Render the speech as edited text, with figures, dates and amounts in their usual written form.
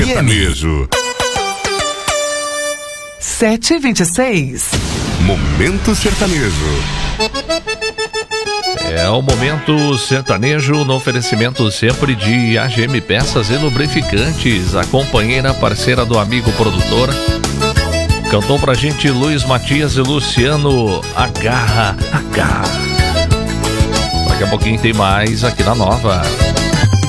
Sertanejo. 7h26. Momento Sertanejo. É o Momento Sertanejo no oferecimento sempre de AGM Peças e Lubrificantes, a companheira parceira do amigo produtor. Cantou pra gente Luiz Matias e Luciano, Agarra. Daqui a pouquinho tem mais aqui na Nova.